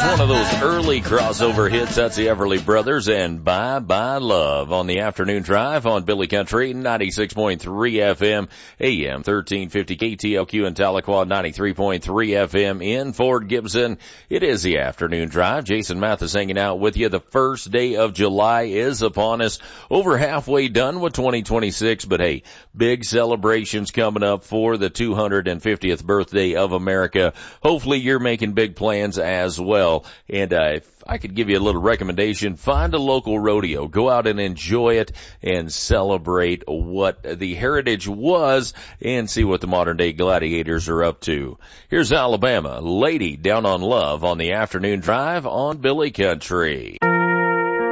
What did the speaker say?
one of those early crossover hits. That's the Everly Brothers and Bye Bye Love on the afternoon drive on Billy Country 96.3 FM, AM 1350 KTLQ in Tahlequah, 93.3 FM in Fort Gibson. It is the afternoon drive. Jason Mathis hanging out with you. The first day of July is upon us. Over halfway done with 2026, but hey, big celebrations coming up for the 250th birthday of America. Hopefully you're making big plans as well. And if I could give you a little recommendation, find a local rodeo. Go out and enjoy it and celebrate what the heritage was and see what the modern day gladiators are up to. Here's Alabama, Lady Down on Love on the afternoon drive on Billy Country.